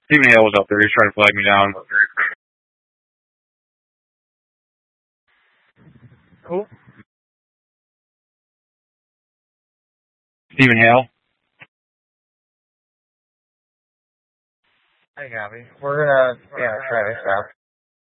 Stephen Hale was up there. He was trying to flag me down. Who? Stephen Hale. Hey, Gabby. We're gonna try this out.